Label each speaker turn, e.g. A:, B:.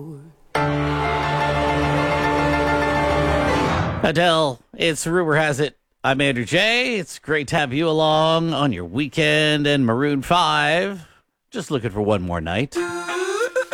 A: Adele, it's Rumor Has It. I'm Andrew J. It's great to have you along on your weekend and Maroon 5. Just looking for one more night.